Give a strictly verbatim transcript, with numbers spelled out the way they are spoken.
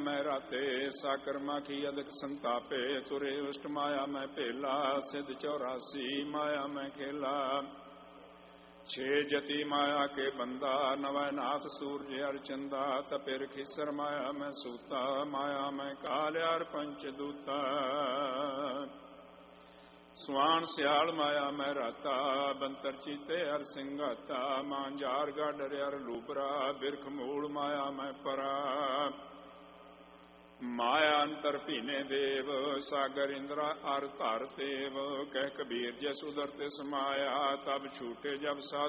मैं राते साकर्मा की अधिक संतापे तुरे उष्ट माया मैं पेला सिद्ध चौरासी माया मैं खेला छे जति माया के बंदा नवैनाथ सूर्य अर्चंदा तपेर खिसर माया मैं सूता माया मैं काल्यार पंचदूता सुहान सियाल माया मैं राता बंतर चीते हर सिंगाता मांजार गाडर हर लूबरा बिरख मूल माया मैं परा माया अंतर पीने देव सागर इंद्रा अर धर देव कह कबीर जस उधरते समाया तब छूटे जब सा